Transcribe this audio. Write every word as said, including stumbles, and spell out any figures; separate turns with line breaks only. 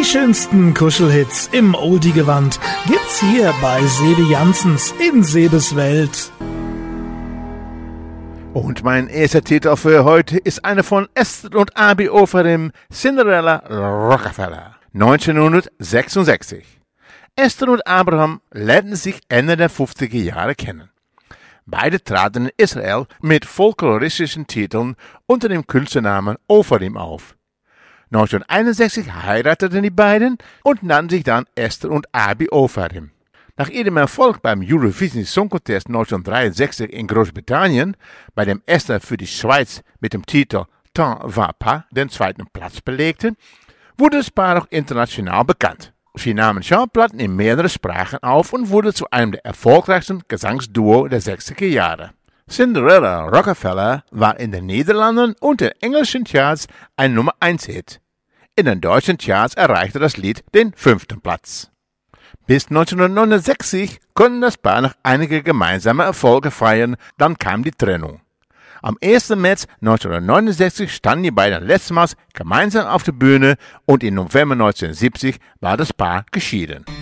schönsten Kuschelhits im Oldie-Gewand gibt's hier bei Sebe Janssens in Sebes Welt.
Und mein erster Titel für heute ist eine von Esther und Abi Ofarim, Cinderella Rockefeller, neunzehnhundertsechsundsechzig. Esther und Abraham lernten sich Ende der fünfziger Jahre kennen. Beide traten in Israel mit folkloristischen Titeln unter dem Künstlernamen Ofarim auf. neunzehnhunderteinundsechzig heirateten die beiden und nannten sich dann Esther und Abi Ofarim. Nach ihrem Erfolg beim Eurovision Song Contest neunzehnhundertdreiundsechzig in Großbritannien, bei dem Esther für die Schweiz mit dem Titel Tant va pas den zweiten Platz belegte, wurde das Paar auch international bekannt. Sie nahmen Schallplatten in mehreren Sprachen auf und wurde zu einem der erfolgreichsten Gesangsduo der sechziger Jahre. Cinderella Rockefeller war in den Niederlanden und den englischen Charts ein Nummer eins Hit. In den deutschen Charts erreichte das Lied den fünften Platz. Bis neunzehnhundertneunundsechzig konnten das Paar noch einige gemeinsame Erfolge feiern, dann kam die Trennung. Am ersten März neunzehnhundertneunundsechzig standen die beiden letztmals gemeinsam auf der Bühne und im November neunzehnhundertsiebzig war das Paar geschieden.